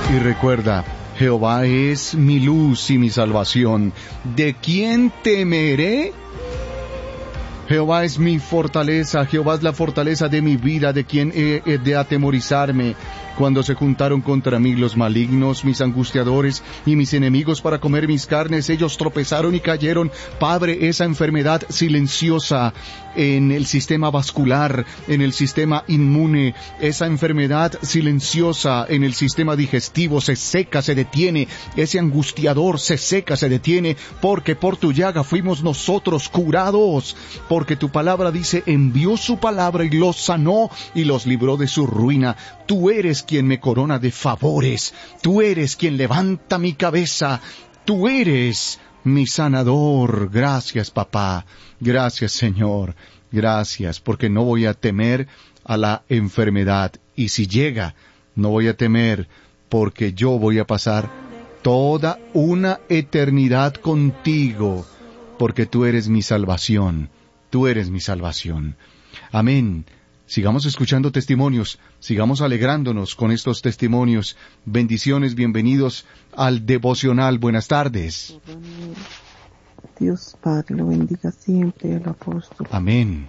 Y recuerda, Jehová es mi luz y mi salvación. ¿De quién temeré? Jehová es mi fortaleza, Jehová es la fortaleza de mi vida. ¿De quién he de atemorizarme? Cuando se juntaron contra mí los malignos, mis angustiadores y mis enemigos para comer mis carnes, ellos tropezaron y cayeron. Padre, esa enfermedad silenciosa en el sistema vascular, en el sistema inmune, esa enfermedad silenciosa en el sistema digestivo se seca, se detiene. Ese angustiador se seca, se detiene, porque por tu llaga fuimos nosotros curados. Porque tu palabra dice, envió su palabra y los sanó y los libró de su ruina. Tú eres quien me corona de favores. Tú eres quien levanta mi cabeza. Tú eres mi sanador. Gracias, papá. Gracias, Señor. Gracias, porque no voy a temer a la enfermedad. Y si llega, no voy a temer, porque yo voy a pasar toda una eternidad contigo, porque tú eres mi salvación. Tú eres mi salvación. Amén. Sigamos escuchando testimonios, sigamos alegrándonos con estos testimonios. Bendiciones, bienvenidos al devocional. Buenas tardes. Dios Padre lo bendiga siempre al apóstol. Amén.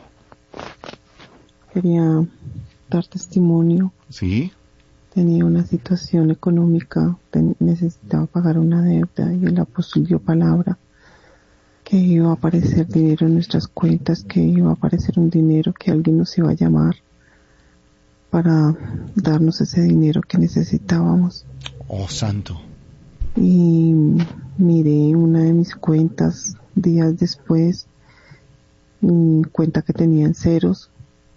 Quería dar testimonio. ¿Sí? Tenía una situación económica, necesitaba pagar una deuda y el apóstol dio palabra que iba a aparecer dinero en nuestras cuentas, que iba a aparecer un dinero, que alguien nos iba a llamar para darnos ese dinero que necesitábamos. Oh, santo. Y miré una de mis cuentas días después, cuenta que tenían ceros.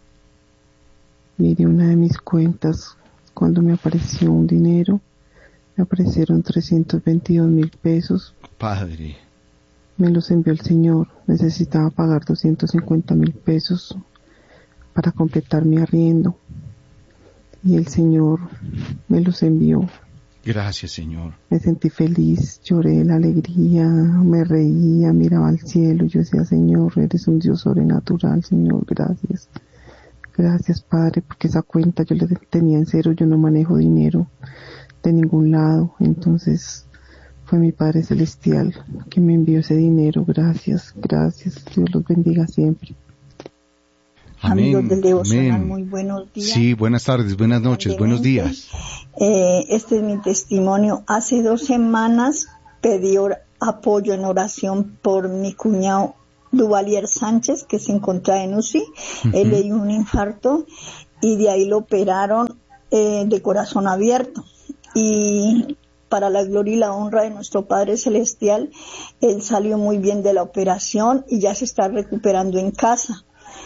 Miré una de mis cuentas cuando me apareció un dinero, me aparecieron 322,000 pesos. Padre. Me los envió el Señor. Necesitaba pagar 250,000 pesos para completar mi arriendo. Y el Señor me los envió. Gracias, Señor. Me sentí feliz, lloré de la alegría, me reía, miraba al cielo. Yo decía, Señor, eres un Dios sobrenatural, Señor, gracias. Gracias, Padre, porque esa cuenta yo la tenía en cero. Yo no manejo dinero de ningún lado. Entonces fue mi Padre Celestial que me envió ese dinero. Gracias, gracias. Dios los bendiga siempre. Amén. Amigos del devocional, Amén. muy buenos días. Sí, buenas tardes, buenas noches, buenos días. Este es mi testimonio. Hace 2 semanas pedí apoyo en oración por mi cuñado Duvalier Sánchez, que se encontraba en UCI. Él le dio un infarto y de ahí lo operaron de corazón abierto. Y para la gloria y la honra de nuestro Padre Celestial, él salió muy bien de la operación y ya se está recuperando en casa.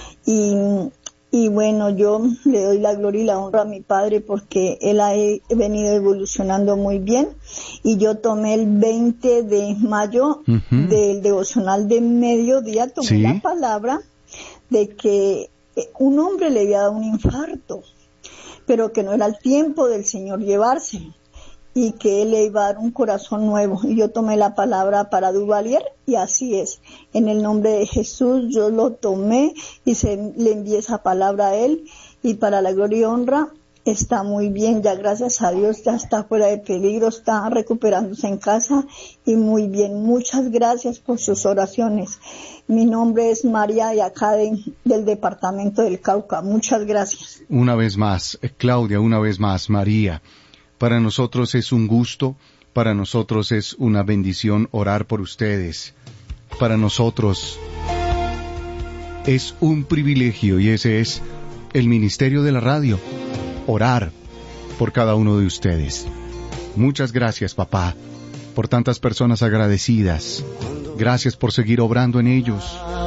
Y bueno, yo le doy la gloria y la honra a mi Padre porque él ha venido evolucionando muy bien. Y yo tomé el 20 de mayo del devocional de mediodía, tomé la palabra de que un hombre le había dado un infarto, pero que no era el tiempo del Señor llevárselo, y que él le iba a dar un corazón nuevo. Y yo tomé la palabra para Duvalier, y así es. En el nombre de Jesús yo lo tomé y le envié esa palabra a él, y para la gloria y honra está muy bien, ya gracias a Dios, ya está fuera de peligro, está recuperándose en casa y muy bien. Muchas gracias por sus oraciones. Mi nombre es María de acá del departamento del Cauca. Muchas gracias. Una vez más, Claudia, una vez más, María. Para nosotros es un gusto, para nosotros es una bendición orar por ustedes. Para nosotros es un privilegio y ese es el ministerio de la radio, orar por cada uno de ustedes. Muchas gracias, papá, por tantas personas agradecidas. Gracias por seguir obrando en ellos.